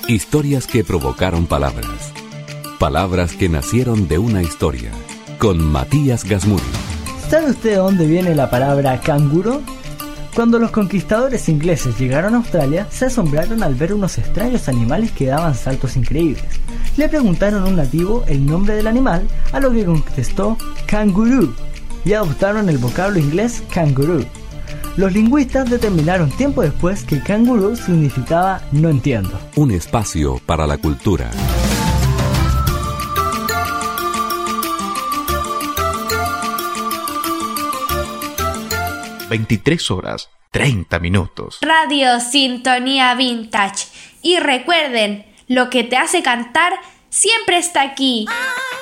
Historias que provocaron palabras. Palabras que nacieron de una historia. Con Matías Gasmuri. ¿Sabe usted de dónde viene la palabra canguro? Cuando los conquistadores ingleses llegaron a Australia, se asombraron al ver unos extraños animales que daban saltos increíbles. Le preguntaron a un nativo el nombre del animal, a lo que contestó kangaroo, y adoptaron el vocablo inglés kangaroo. Los lingüistas determinaron tiempo después que kangaroo significaba no entiendo. Un espacio para la cultura. (23:30). Radio Sintonía Vintage. Y recuerden, lo que te hace cantar siempre está aquí.